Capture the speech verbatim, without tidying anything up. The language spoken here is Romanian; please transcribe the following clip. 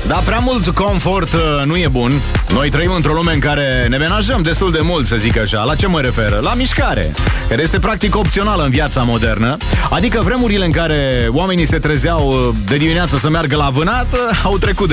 Da, prea mult confort uh, nu e bun. Noi trăim într-o lume în care ne menajăm destul de mult, să zic așa. La ce mă refer? La mișcare, care este practic opțională în viața modernă. Adică vremurile în care oamenii se trezeau uh, de dimineață să meargă la vânat uh, au trecut de